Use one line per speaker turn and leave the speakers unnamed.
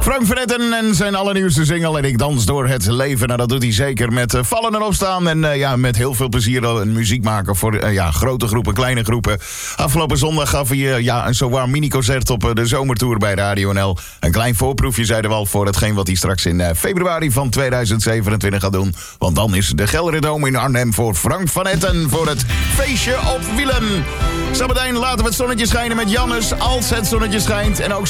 Frank van Etten en zijn allernieuwste single En ik dans door het leven. Nou, dat doet hij zeker met vallen en opstaan. En met heel veel plezier een muziek maken voor grote groepen, kleine groepen. Afgelopen zondag gaf hij een zowaar mini-concert op de zomertour bij Radio NL. Een klein voorproefje, zeiden we al, voor hetgeen wat hij straks in februari van 2027 gaat doen. Want dan is de Gelredome in Arnhem voor Frank van Etten voor het feestje op wielen. Zometeen laten we het zonnetje schijnen met Jannes als het zonnetje schijnt. En ook